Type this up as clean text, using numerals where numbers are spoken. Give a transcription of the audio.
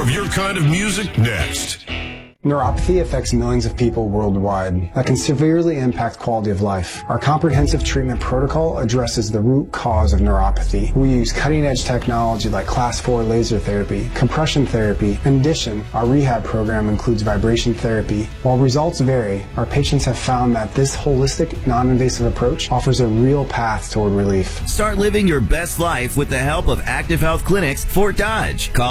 of your kind of music next. Neuropathy affects millions of people worldwide that can severely impact quality of life. Our comprehensive treatment protocol addresses the root cause of neuropathy. We use cutting-edge technology like Class 4 laser therapy, compression therapy. In addition, our rehab program includes vibration therapy. While results vary, our patients have found that this holistic, non-invasive approach offers a real path toward relief. Start living your best life with the help of Active Health Clinics, Fort Dodge. Call